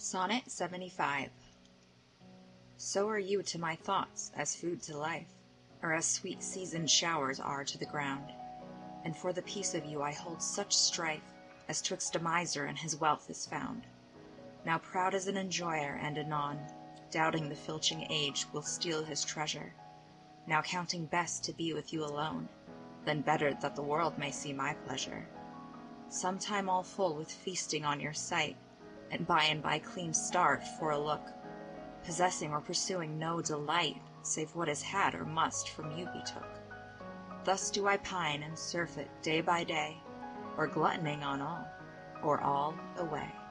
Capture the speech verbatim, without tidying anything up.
Sonnet seventy-five. So are you to my thoughts as food to life, or as sweet seasoned showers are to the ground. And for the peace of you I hold such strife as twixt a miser and his wealth is found. Now proud as an enjoyer, and anon doubting the filching age will steal his treasure. Now counting best to be with you alone, then better that the world may see my pleasure. Sometime all full with feasting on your sight, and by and by clean starved for a look, possessing or pursuing no delight, save what is had or must from you be took. Thus do I pine and surfeit day by day, or gluttoning on all, or all away.